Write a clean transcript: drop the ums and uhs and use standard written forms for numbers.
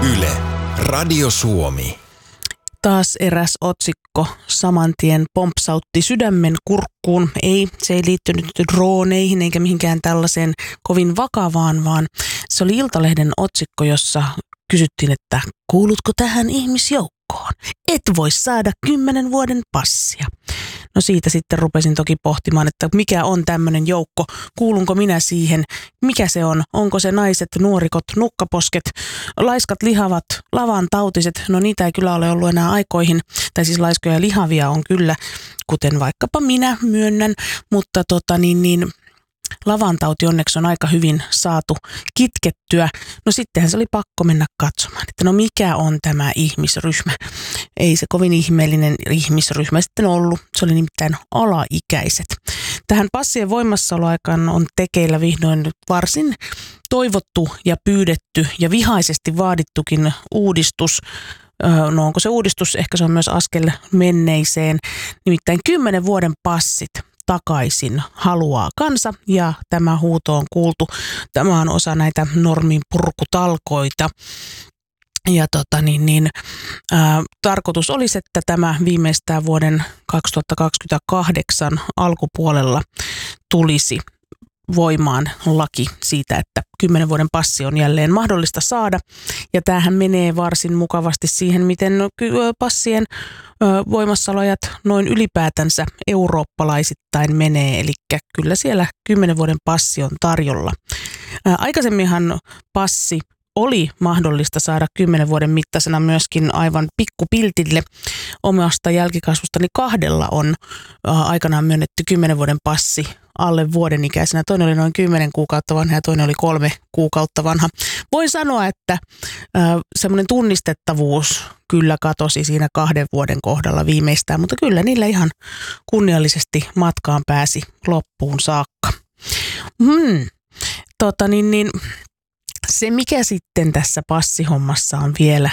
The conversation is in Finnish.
Yle, Radio Suomi. Taas eräs otsikko saman tien pompsautti sydämen kurkkuun. Se ei liittynyt drooneihin eikä mihinkään tällaiseen kovin vakavaan, vaan se oli Iltalehden otsikko, jossa kysyttiin, että kuulutko tähän ihmisjoukkoon? Et voi saada 10 vuoden passia. No siitä sitten rupesin toki pohtimaan, että mikä on tämmöinen joukko, kuulunko minä siihen, mikä se on, onko se naiset, nuorikot, nukkaposket, laiskat, lihavat, lavan tautiset, no niitä ei kyllä ole ollut enää aikoihin, tai siis laiskoja ja lihavia on kyllä, kuten vaikkapa minä myönnän, mutta lavantauti onneksi on aika hyvin saatu kitkettyä. No sittenhän se oli pakko mennä katsomaan, että no mikä on tämä ihmisryhmä. Ei se kovin ihmeellinen ihmisryhmä sitten ollut, se oli nimittäin alaikäiset. Tähän passien voimassaoloaikaan on tekeillä vihdoin varsin toivottu ja pyydetty ja vihaisesti vaadittukin uudistus. No onko se uudistus? Ehkä se on myös askel menneiseen. Nimittäin 10 vuoden passit takaisin haluaa kansa ja tämä huuto on kuultu. Tämä on osa näitä norminpurkutalkoita. Ja tarkoitus olisi, että tämä viimeistään vuoden 2028 alkupuolella tulisi voimaan laki siitä, että 10 vuoden passi on jälleen mahdollista saada. Ja tämähän menee varsin mukavasti siihen, miten passien voimassaolojat noin ylipäätänsä eurooppalaisittain menee. Eli kyllä siellä 10 vuoden passi on tarjolla. Aikaisemminhan passi oli mahdollista saada 10 vuoden mittaisena myöskin aivan pikkupiltille. Omasta jälkikasvustani 2 on aikanaan myönnetty 10 vuoden passi alle vuoden ikäisenä. Toinen oli noin 10 kuukautta vanha ja toinen oli 3 kuukautta vanha. Voin sanoa, että semmoinen tunnistettavuus kyllä katosi siinä 2 vuoden kohdalla viimeistään, mutta kyllä niillä ihan kunniallisesti matkaan pääsi loppuun saakka. Se mikä sitten tässä passihommassa on vielä